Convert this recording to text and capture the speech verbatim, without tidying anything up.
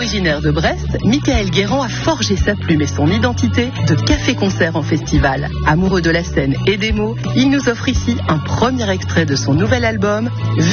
Originaire de Brest, Michael Guérand a forgé sa plume et son identité de café-concert en festival. Amoureux de la scène et des mots, il nous offre ici un premier extrait de son nouvel album,